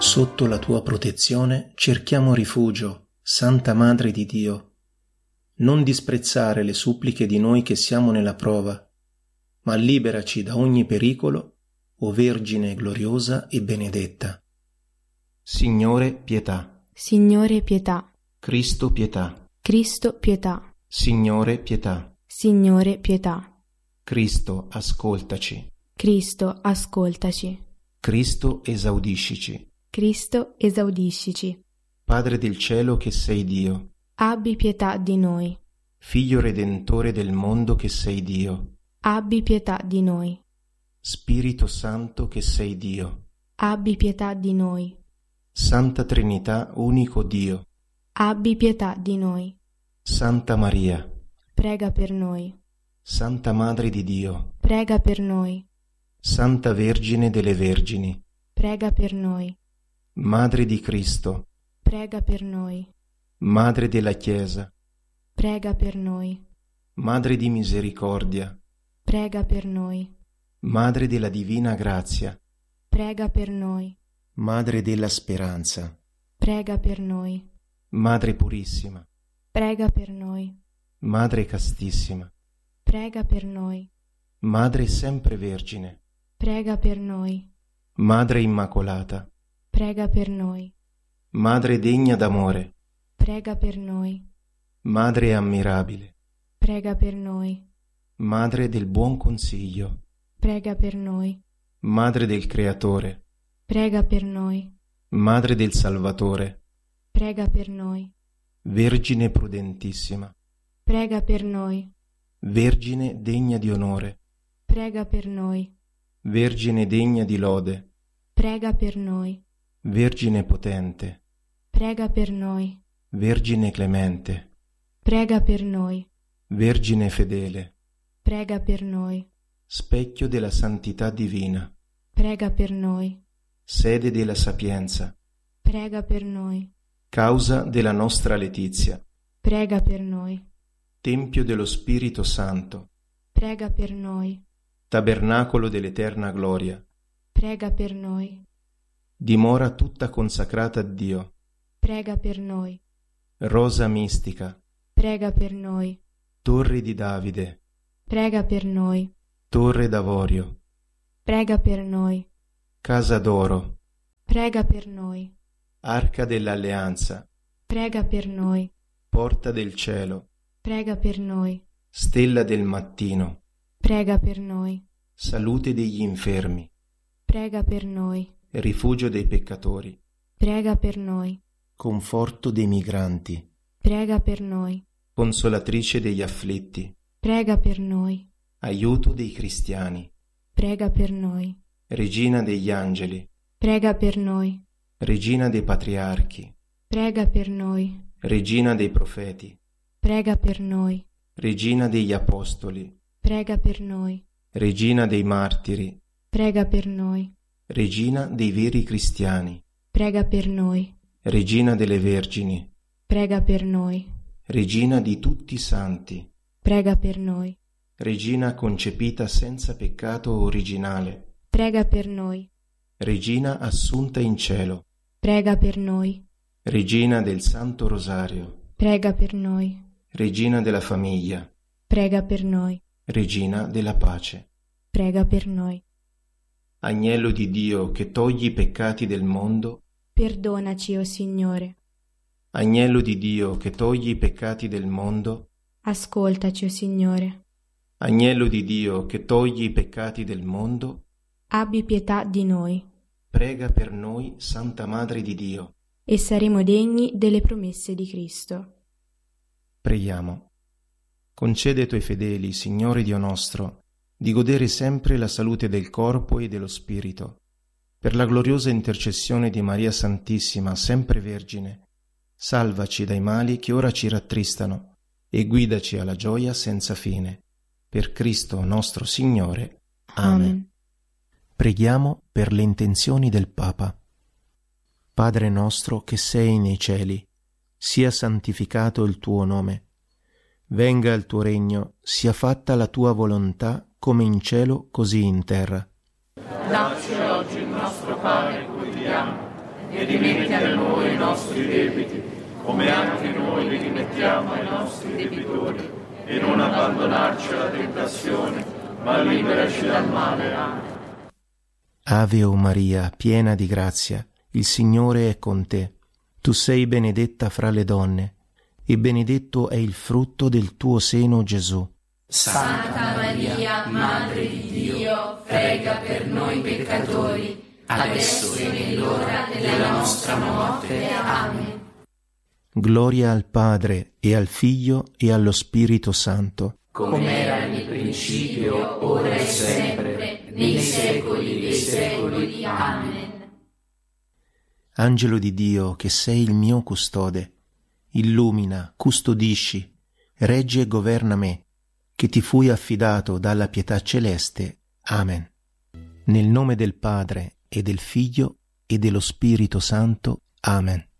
Sotto la tua protezione cerchiamo rifugio, Santa Madre di Dio. Non disprezzare le suppliche di noi che siamo nella prova, ma liberaci da ogni pericolo, o Vergine gloriosa e benedetta. Signore, pietà. Signore, pietà. Cristo, pietà. Cristo, pietà. Signore, pietà. Signore, pietà. Cristo, ascoltaci. Cristo, ascoltaci. Cristo, esaudiscici. Cristo, esaudiscici. Padre del cielo che sei Dio. Abbi pietà di noi. Figlio redentore del mondo che sei Dio. Abbi pietà di noi. Spirito Santo che sei Dio. Abbi pietà di noi. Santa Trinità, unico Dio. Abbi pietà di noi. Santa Maria. Prega per noi. Santa Madre di Dio. Prega per noi. Santa Vergine delle Vergini. Prega per noi. Madre di Cristo. Prega per noi. Madre della Chiesa. Prega per noi. Madre di misericordia. Prega per noi. Madre della divina grazia. Prega per noi. Madre della speranza. Prega per noi. Madre purissima. Prega per noi. Madre castissima. Prega per noi. Madre sempre vergine. Prega per noi. Madre immacolata. Prega per noi. Madre degna d'amore. Prega per noi. Madre ammirabile. Prega per noi. Madre del buon consiglio. Prega per noi. Madre del Creatore. Prega per noi. Madre del Salvatore. Prega per noi. Vergine prudentissima. Prega per noi. Vergine degna di onore. Prega per noi. Vergine degna di lode. Prega per noi. Vergine potente. Prega per noi. Vergine clemente. Prega per noi. Vergine fedele. Prega per noi. Specchio della santità divina. Prega per noi. Sede della sapienza. Prega per noi. Causa della nostra letizia. Prega per noi. Tempio dello Spirito Santo. Prega per noi. Tabernacolo dell'eterna gloria. Prega per noi. Dimora tutta consacrata a Dio. Prega per noi. Rosa mistica. Prega per noi. Torre di Davide. Prega per noi. Torre d'avorio. Prega per noi. Casa d'oro. Prega per noi. Arca dell'alleanza. Prega per noi. Porta del cielo. Prega per noi. Stella del mattino. Prega per noi. Salute degli infermi. Prega per noi. Rifugio dei peccatori. Prega per noi. Conforto dei migranti. Prega per noi. Consolatrice degli afflitti. Prega per noi. Aiuto dei cristiani. Prega per noi. Regina degli angeli. Prega per noi. Regina dei patriarchi. Prega per noi. Regina dei profeti. Prega per noi. Regina degli apostoli. Prega per noi. Regina dei martiri. Prega per noi. Regina dei veri cristiani. Prega per noi. Regina delle vergini. Prega per noi. Regina di tutti i santi. Prega per noi. Regina concepita senza peccato originale. Prega per noi. Regina assunta in cielo. Prega per noi. Regina del Santo Rosario. Prega per noi. Regina della famiglia. Prega per noi. Regina della pace. Prega per noi. Agnello di Dio che togli i peccati del mondo. Perdonaci, o Signore. Agnello di Dio che togli i peccati del mondo. Ascoltaci, o Signore. Agnello di Dio che togli i peccati del mondo. Abbi pietà di noi. Prega per noi, Santa Madre di Dio. E saremo degni delle promesse di Cristo. Preghiamo. Concede ai tuoi fedeli, Signore Dio nostro, di godere sempre la salute del corpo e dello spirito. Per la gloriosa intercessione di Maria Santissima, sempre Vergine, salvaci dai mali che ora ci rattristano e guidaci alla gioia senza fine. Per Cristo nostro Signore. Amen. Preghiamo per le intenzioni del Papa. Padre nostro che sei nei cieli, sia santificato il tuo nome. Venga il tuo regno, sia fatta la tua volontà come in cielo così in terra. Dacci oggi il nostro pane quotidiano e rimetti a noi i nostri debiti, come anche noi li rimettiamo ai nostri debitori, e non abbandonarci alla tentazione, ma liberaci dal male. Amen. Ave o Maria, piena di grazia, il Signore è con te. Tu sei benedetta fra le donne, e benedetto è il frutto del tuo seno, Gesù. Santa Maria, Madre di Dio, prega per noi peccatori, adesso e nell'ora della nostra morte. Amen. Gloria al Padre, e al Figlio, e allo Spirito Santo. Come era nel principio, ora e sempre, nei secoli dei secoli. Amen. Angelo di Dio, che sei il mio custode, illumina, custodisci, regge e governa me, che ti fui affidato dalla pietà celeste. Amen. Nel nome del Padre, e del Figlio, e dello Spirito Santo. Amen.